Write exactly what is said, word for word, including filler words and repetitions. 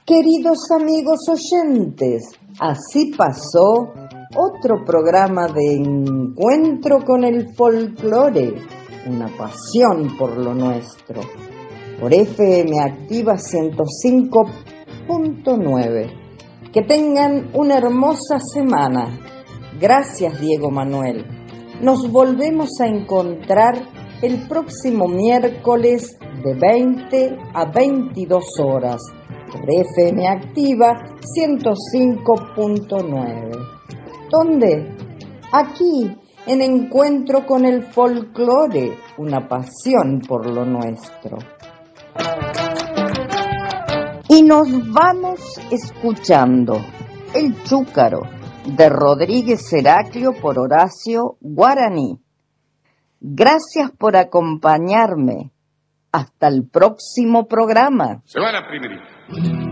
Queridos amigos oyentes, así pasó otro programa de encuentro con el folclore, una pasión por lo nuestro, por F M Activa ciento cinco punto nueve. Que tengan una hermosa semana. Gracias, Diego Manuel. Nos volvemos a encontrar el próximo miércoles de veinte a veintidós horas por F M Activa ciento cinco punto nueve. ¿Dónde? Aquí, en Encuentro con el Folclore, una pasión por lo nuestro. Y nos vamos escuchando El Chúcaro, de Rodríguez Heraclio por Horacio Guaraní. Gracias por acompañarme. Hasta el próximo programa. Se va la primerita.